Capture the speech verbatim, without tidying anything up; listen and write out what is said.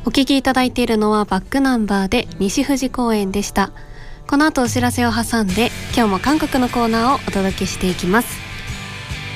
お聴きいただいているのはバックナンバーで西富士公園でした。この後お知らせを挟んで今日も韓国のコーナーをお届けしていきます。